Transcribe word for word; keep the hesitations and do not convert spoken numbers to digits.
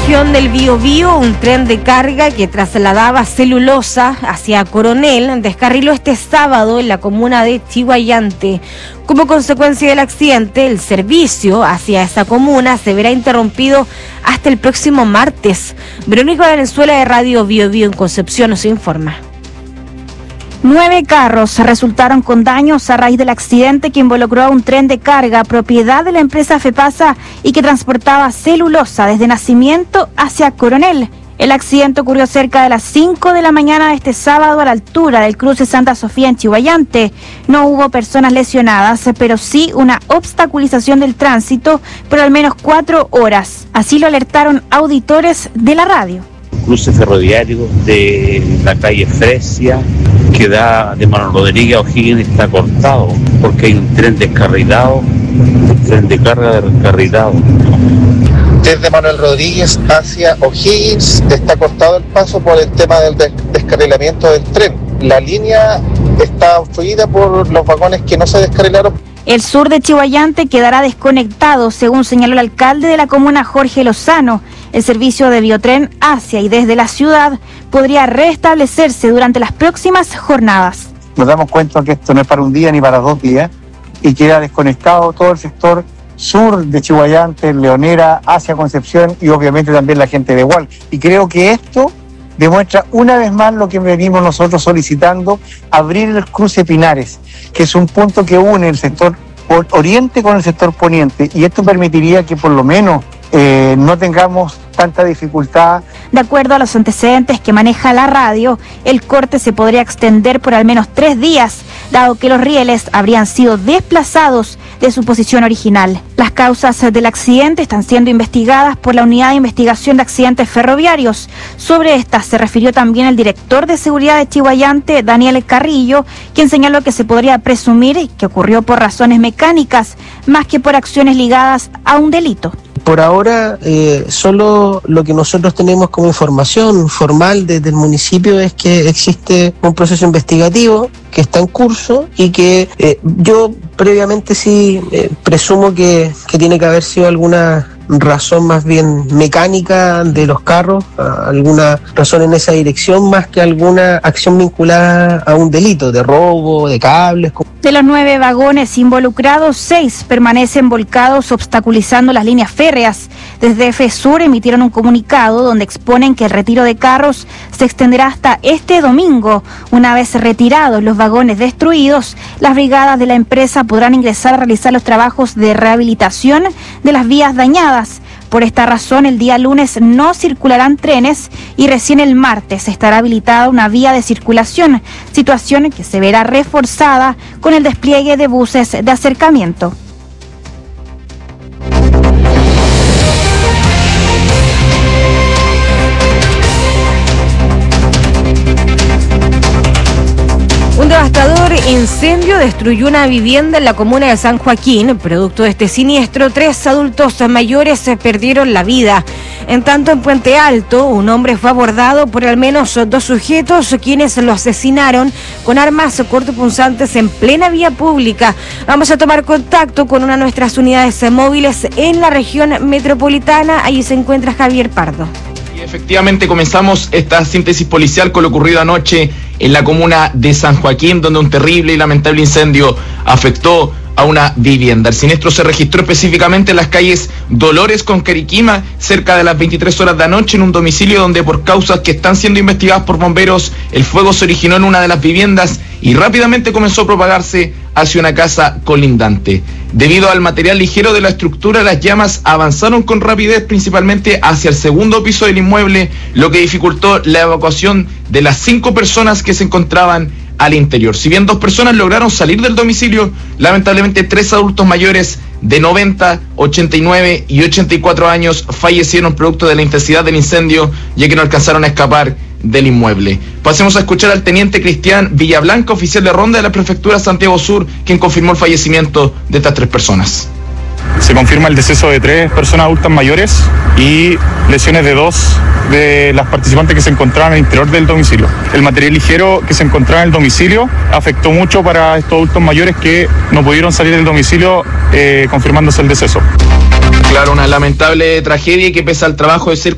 región del Biobío, un tren de carga que trasladaba celulosa hacia Coronel descarriló este sábado en la comuna de Chillhuayante. Como consecuencia del accidente, el servicio hacia esa comuna se verá interrumpido hasta el próximo martes. Verónica Valenzuela de Radio Biobío en Concepción nos informa. Nueve carros resultaron con daños a raíz del accidente que involucró a un tren de carga propiedad de la empresa FEPASA y que transportaba celulosa desde Nacimiento hacia Coronel. El accidente ocurrió cerca de las cinco de la mañana de este sábado a la altura del cruce Santa Sofía en Chillhuayante. No hubo personas lesionadas, pero sí una obstaculización del tránsito por al menos cuatro horas. Así lo alertaron auditores de la radio. Cruce ferroviario de la calle Fresia que da de Manuel Rodríguez a O'Higgins está cortado porque hay un tren descarrilado, un tren de carga descarrilado. Desde Manuel Rodríguez hacia O'Higgins está cortado el paso por el tema del des- descarrilamiento del tren. La línea está obstruida por los vagones que no se descarrilaron. El sur de Chillhuayante quedará desconectado, según señaló el alcalde de la comuna, Jorge Lozano. El servicio de Biotren hacia y desde la ciudad podría restablecerse durante las próximas jornadas. Nos damos cuenta que esto no es para un día ni para dos días y queda desconectado todo el sector sur de Chillhuayante, Leonera, hacia Concepción y obviamente también la gente de Hualqui. Y creo que esto demuestra una vez más lo que venimos nosotros solicitando, abrir el cruce Pinares, que es un punto que une el sector oriente con el sector poniente, y esto permitiría que por lo menos eh, no tengamos tanta dificultad. De acuerdo a los antecedentes que maneja la radio, el corte se podría extender por al menos tres días, dado que los rieles habrían sido desplazados de su posición original. Las causas del accidente están siendo investigadas por la Unidad de Investigación de Accidentes Ferroviarios. Sobre estas se refirió también el director de seguridad de Chillhuayante, Daniel Carrillo, quien señaló que se podría presumir que ocurrió por razones mecánicas, más que por acciones ligadas a un delito. Por ahora, eh, solo lo que nosotros tenemos como información formal desde el municipio es que existe un proceso investigativo que está en curso y que eh, yo previamente sí eh, presumo que, que tiene que haber sido alguna razón más bien mecánica de los carros, alguna razón en esa dirección más que alguna acción vinculada a un delito de robo, de cables. De los nueve vagones involucrados, seis permanecen volcados obstaculizando las líneas férreas. Desde FESUR emitieron un comunicado donde exponen que el retiro de carros se extenderá hasta este domingo. Una vez retirados los vagones destruidos, las brigadas de la empresa podrán ingresar a realizar los trabajos de rehabilitación de las vías dañadas. Por esta razón, el día lunes no circularán trenes y recién el martes estará habilitada una vía de circulación, situación que se verá reforzada con el despliegue de buses de acercamiento. Un devastador incendio destruyó una vivienda en la comuna de San Joaquín. Producto de este siniestro, tres adultos mayores perdieron la vida. En tanto, en Puente Alto, un hombre fue abordado por al menos dos sujetos, quienes lo asesinaron con armas cortopunzantes en plena vía pública. Vamos a tomar contacto con una de nuestras unidades móviles en la región metropolitana. Allí se encuentra Javier Pardo. Y efectivamente comenzamos esta síntesis policial con lo ocurrido anoche en la comuna de San Joaquín, donde un terrible y lamentable incendio afectó a una vivienda. El siniestro se registró específicamente en las calles Dolores con Cariquima, cerca de las veintitrés horas de anoche, en un domicilio donde, por causas que están siendo investigadas por bomberos, el fuego se originó en una de las viviendas y rápidamente comenzó a propagarse hacia una casa colindante. Debido al material ligero de la estructura, las llamas avanzaron con rapidez, principalmente hacia el segundo piso del inmueble, lo que dificultó la evacuación de las cinco personas que se encontraban al interior. Si bien dos personas lograron salir del domicilio, lamentablemente tres adultos mayores de noventa, ochenta y nueve y ochenta y cuatro años fallecieron producto de la intensidad del incendio, ya que no alcanzaron a escapar del inmueble. Pasemos a escuchar al teniente Cristian Villablanca, oficial de ronda de la prefectura Santiago Sur, quien confirmó el fallecimiento de estas tres personas. Se confirma el deceso de tres personas adultas mayores y lesiones de dos de las participantes que se encontraban al interior del domicilio. El material ligero que se encontraba en el domicilio afectó mucho para estos adultos mayores que no pudieron salir del domicilio, eh, confirmándose el deceso. Claro, una lamentable tragedia que pese al trabajo de cerca